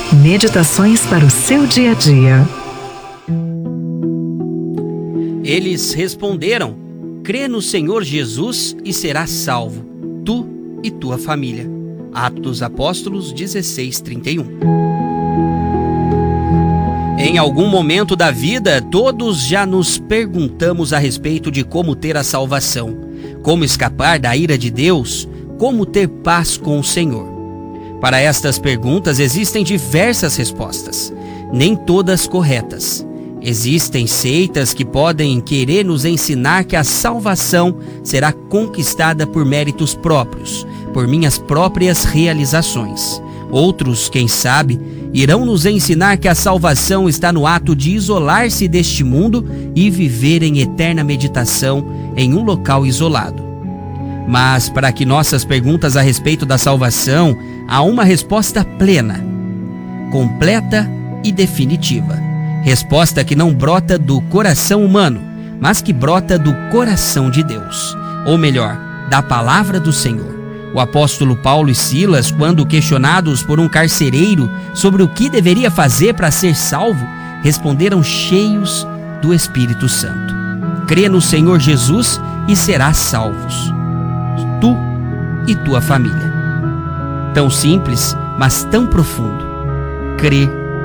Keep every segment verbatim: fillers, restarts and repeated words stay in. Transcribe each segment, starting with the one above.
Meditações para o seu dia a dia. Eles responderam: crê no Senhor Jesus e serás salvo, tu e tua família. Atos dos Apóstolos dezesseis, trinta e um. Em algum momento da vida, todos já nos perguntamos a respeito de como ter a salvação, como escapar da ira de Deus, como ter paz com o Senhor. Para estas perguntas existem diversas respostas, nem todas corretas. Existem seitas que podem querer nos ensinar que a salvação será conquistada por méritos próprios, por minhas próprias realizações. Outros, quem sabe, irão nos ensinar que a salvação está no ato de isolar-se deste mundo e viver em eterna meditação em um local isolado. Mas para que nossas perguntas a respeito da salvação há uma resposta plena, completa e definitiva. Resposta que não brota do coração humano, mas que brota do coração de Deus. Ou melhor, da palavra do Senhor. O apóstolo Paulo e Silas, quando questionados por um carcereiro sobre o que deveria fazer para ser salvo, responderam cheios do Espírito Santo: crê no Senhor Jesus e serás salvos, tu e tua família. Tão simples, mas tão profundo. Crê.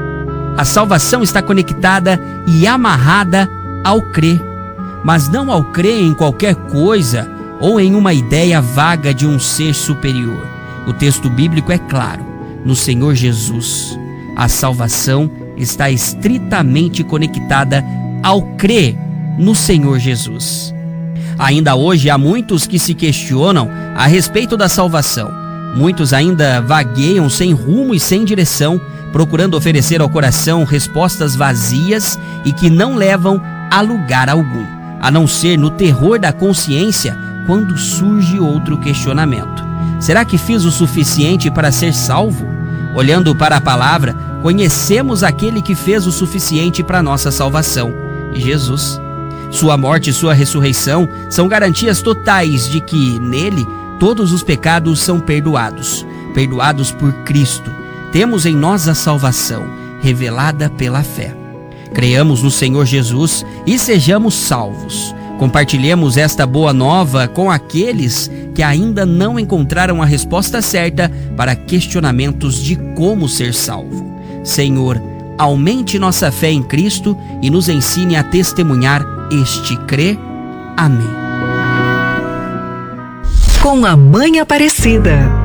A salvação está conectada e amarrada ao crer, mas não ao crer em qualquer coisa ou em uma ideia vaga de um ser superior. O texto bíblico é claro: no Senhor Jesus. A salvação está estritamente conectada ao crer no Senhor Jesus. Ainda hoje há muitos que se questionam a respeito da salvação. Muitos ainda vagueiam sem rumo e sem direção, procurando oferecer ao coração respostas vazias e que não levam a lugar algum, a não ser no terror da consciência quando surge outro questionamento. Será que fiz o suficiente para ser salvo? Olhando para a palavra, conhecemos aquele que fez o suficiente para nossa salvação, Jesus. Sua morte e sua ressurreição são garantias totais de que, nele, todos os pecados são perdoados, perdoados por Cristo. Temos em nós a salvação, revelada pela fé. Creamos no Senhor Jesus e sejamos salvos. Compartilhemos esta boa nova com aqueles que ainda não encontraram a resposta certa para questionamentos de como ser salvo. Senhor, aumente nossa fé em Cristo e nos ensine a testemunhar este crer. Amém. Com a Mãe Aparecida.